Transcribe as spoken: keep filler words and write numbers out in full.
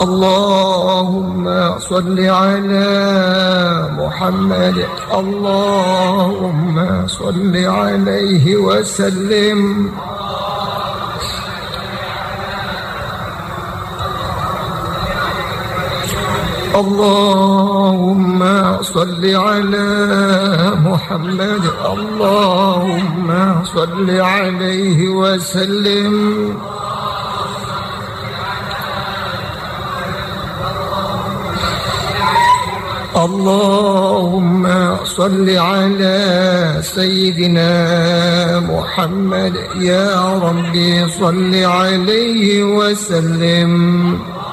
اللهم صل على محمد. اللهم صل عليه وسلم. اللهم صل على محمد. اللهم صل عليه وسلم. اللهم صل على سيدنا محمد. يا ربي صل عليه وسلم.